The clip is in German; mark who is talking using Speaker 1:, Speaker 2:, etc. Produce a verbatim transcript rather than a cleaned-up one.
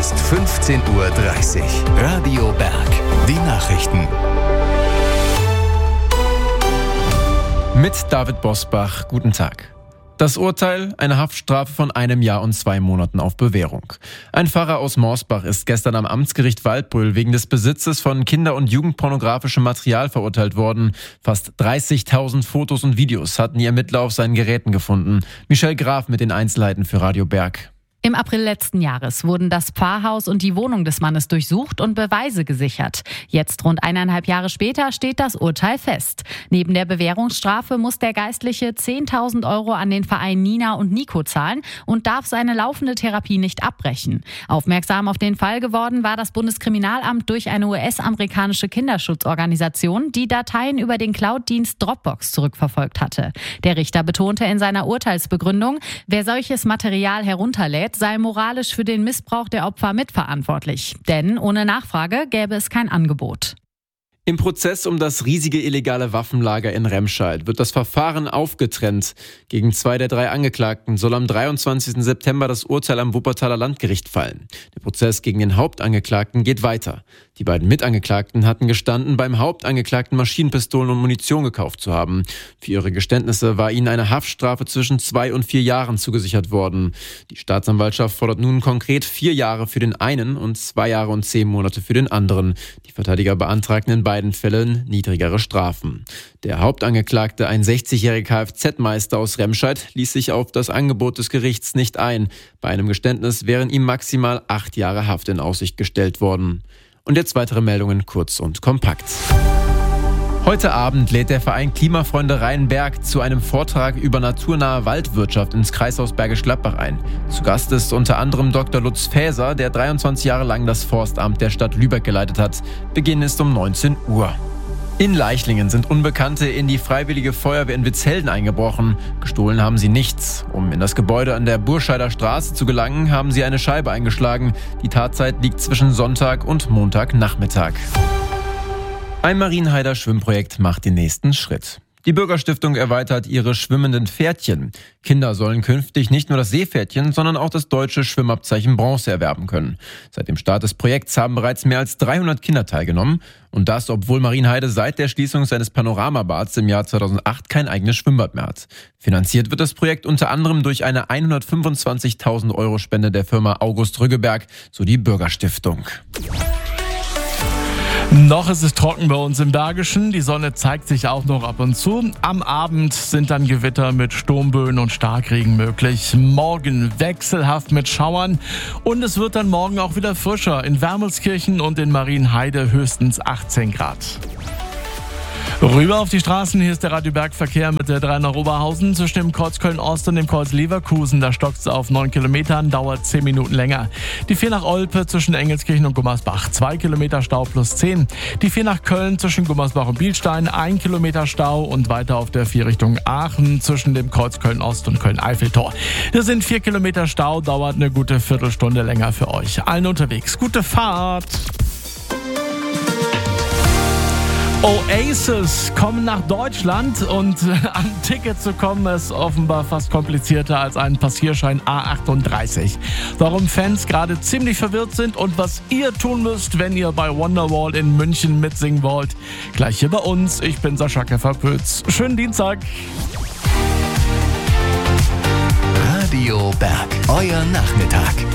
Speaker 1: ist fünfzehn Uhr dreißig. Radio Berg. Die Nachrichten.
Speaker 2: Mit David Bosbach, guten Tag. Das Urteil, eine Haftstrafe von einem Jahr und zwei Monaten auf Bewährung. Ein Pfarrer aus Morsbach ist gestern am Amtsgericht Waldbröl wegen des Besitzes von kinder- und jugendpornografischem Material verurteilt worden. Fast dreißigtausend Fotos und Videos hatten die Ermittler auf seinen Geräten gefunden. Michelle Graf mit den Einzelheiten für Radio Berg.
Speaker 3: Im April letzten Jahres wurden das Pfarrhaus und die Wohnung des Mannes durchsucht und Beweise gesichert. Jetzt, rund eineinhalb Jahre später, steht das Urteil fest. Neben der Bewährungsstrafe muss der Geistliche zehntausend Euro an den Verein Nina und Nico zahlen und darf seine laufende Therapie nicht abbrechen. Aufmerksam auf den Fall geworden war das Bundeskriminalamt durch eine U S-amerikanische Kinderschutzorganisation, die Dateien über den Cloud-Dienst Dropbox zurückverfolgt hatte. Der Richter betonte in seiner Urteilsbegründung, wer solches Material herunterlädt, sei moralisch für den Missbrauch der Opfer mitverantwortlich. Denn ohne Nachfrage gäbe es kein Angebot.
Speaker 2: Im Prozess um das riesige illegale Waffenlager in Remscheid wird das Verfahren aufgetrennt. Gegen zwei der drei Angeklagten soll am dreiundzwanzigsten September das Urteil am Wuppertaler Landgericht fallen. Der Prozess gegen den Hauptangeklagten geht weiter. Die beiden Mitangeklagten hatten gestanden, beim Hauptangeklagten Maschinenpistolen und Munition gekauft zu haben. Für ihre Geständnisse war ihnen eine Haftstrafe zwischen zwei und vier Jahren zugesichert worden. Die Staatsanwaltschaft fordert nun konkret vier Jahre für den einen und zwei Jahre und zehn Monate für den anderen. Die Verteidiger beantragten in beiden Fällen niedrigere Strafen. Der Hauptangeklagte, ein sechzigjähriger Kfz-Meister aus Remscheid, ließ sich auf das Angebot des Gerichts nicht ein. Bei einem Geständnis wären ihm maximal acht Jahre Haft in Aussicht gestellt worden. Und jetzt weitere Meldungen kurz und kompakt. Heute Abend lädt der Verein Klimafreunde Rheinberg zu einem Vortrag über naturnahe Waldwirtschaft ins Kreishaus Bergisch Gladbach ein. Zu Gast ist unter anderem Doktor Lutz Faeser, der dreiundzwanzig Jahre lang das Forstamt der Stadt Lübeck geleitet hat. Beginn ist um neunzehn Uhr. In Leichlingen sind Unbekannte in die Freiwillige Feuerwehr in Witzhelden eingebrochen. Gestohlen haben sie nichts. Um in das Gebäude an der Burscheider Straße zu gelangen, haben sie eine Scheibe eingeschlagen. Die Tatzeit liegt zwischen Sonntag und Montagnachmittag. Ein Marienheider Schwimmprojekt macht den nächsten Schritt. Die Bürgerstiftung erweitert ihre schwimmenden Pferdchen. Kinder sollen künftig nicht nur das Seepferdchen, sondern auch das deutsche Schwimmabzeichen Bronze erwerben können. Seit dem Start des Projekts haben bereits mehr als dreihundert Kinder teilgenommen. Und das, obwohl Marienheide seit der Schließung seines Panoramabads im Jahr zweitausendacht kein eigenes Schwimmbad mehr hat. Finanziert wird das Projekt unter anderem durch eine hundertfünfundzwanzigtausend Euro Spende der Firma August Rüggeberg, so die Bürgerstiftung.
Speaker 4: Noch ist es trocken bei uns im Bergischen. Die Sonne zeigt sich auch noch ab und zu. Am Abend sind dann Gewitter mit Sturmböen und Starkregen möglich. Morgen wechselhaft mit Schauern. Und es wird dann morgen auch wieder frischer. In Wermelskirchen und in Marienheide höchstens achtzehn Grad. Rüber auf die Straßen, hier ist der Radio Berg Verkehr mit der drei nach Oberhausen. Zwischen dem Kreuz Köln-Ost und dem Kreuz Leverkusen, da stockt es auf neun Kilometern, dauert zehn Minuten länger. Die vier nach Olpe zwischen Engelskirchen und Gummersbach, zwei Kilometer Stau plus zehn. Die vier nach Köln zwischen Gummersbach und Bielstein, ein Kilometer Stau und weiter auf der vier Richtung Aachen zwischen dem Kreuz Köln-Ost und Köln-Eiffeltor. Das sind vier Kilometer Stau, dauert eine gute Viertelstunde länger für euch. Allen unterwegs, gute Fahrt! Oasis kommen nach Deutschland und an Ticket zu kommen ist offenbar fast komplizierter als ein Passierschein A achtunddreißig. Warum Fans gerade ziemlich verwirrt sind und was ihr tun müsst, wenn ihr bei Wonderwall in München mitsingen wollt, gleich hier bei uns. Ich bin Sascha Käfer-Pütz. Schönen Dienstag.
Speaker 1: Radio Berg, euer Nachmittag.